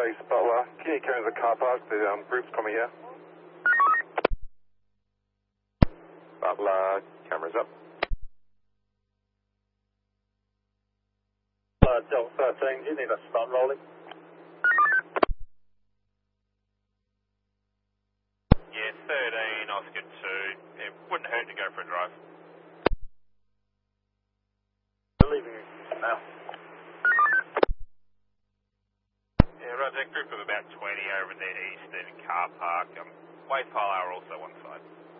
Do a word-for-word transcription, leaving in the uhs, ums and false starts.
base, Butler. Can you come to the car park? The um, group's coming here. Butler, cameras up. Uh, Delta thirteen, do you need us to start rolling? Yeah, thirteen, Oscar two. It wouldn't hurt to go for a drive. We're leaving now. Yeah, Roger, group of about twenty over in the eastern car park. Um, Wave Pile are also one side.